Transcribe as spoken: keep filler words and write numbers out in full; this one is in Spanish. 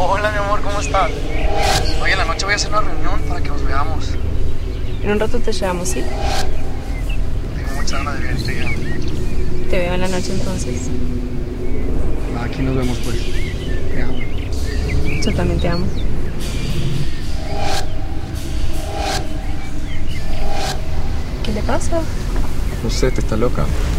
Hola, mi amor, ¿cómo estás? Oye, en la noche voy a hacer una reunión para que nos veamos. En un rato te llevamos, ¿sí? Tengo muchas ganas de verte ya. Te veo en la noche entonces. Aquí nos vemos, pues. Te amo. Yo también te amo. ¿Qué le pasa? No sé, te está loca.